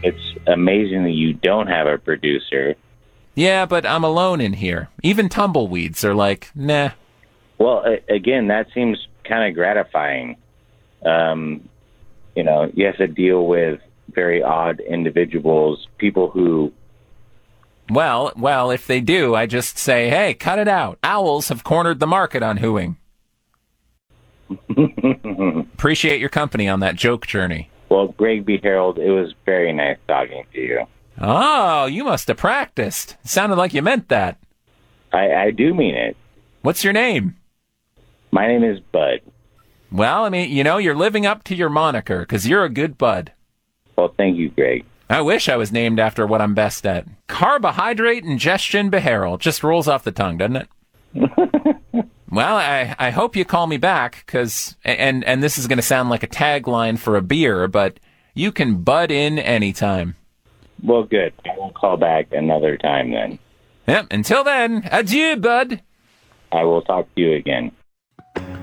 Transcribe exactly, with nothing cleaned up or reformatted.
It's amazing that you don't have a producer. Yeah, but I'm alone in here. Even tumbleweeds are like, nah. Well, a- again, that seems kind of gratifying. Um, you know, you have to deal with very odd individuals, people who... Well, well, if they do, I just say, hey, cut it out. Owls have cornered the market on hooing. Appreciate your company on that joke journey. Well, Greg B. Harold, it was very nice talking to you. Oh, you must have practiced. It sounded like you meant that. I, I do mean it. What's your name? My name is Bud. Well, I mean, you know, you're living up to your moniker, because you're a good bud. Well, thank you, Greg. I wish I was named after what I'm best at. Carbohydrate ingestion behavioral. Just rolls off the tongue, doesn't it? Well, I, I hope you call me back, because, and, and this is going to sound like a tagline for a beer, but you can bud in anytime. Well, good. I will call back another time then. Yep, until then, adieu, bud. I will talk to you again.